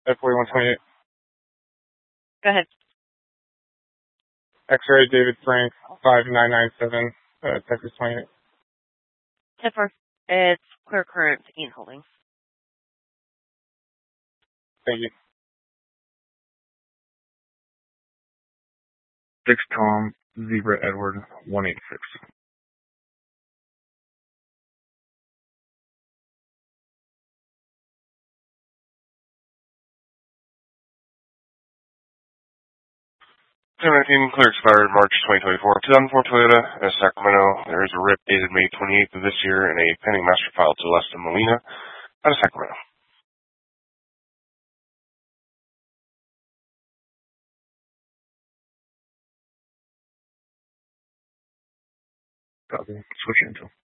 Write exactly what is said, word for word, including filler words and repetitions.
at forty-one twenty-eight. Go ahead. X-ray David Frank, five nine nine seven, uh, Texas twenty-eight. ten four. It's clear current Ian Holdings. Thank you. six Tom, Zebra Edward, one eighty-six. ten nineteen, clear expired March twenty twenty-four. two thousand four Toyota, uh, Sacramento. There is a R I P dated May twenty-eighth of this year and a pending master file to Lester Molina out of Sacramento. Copy. Switch into.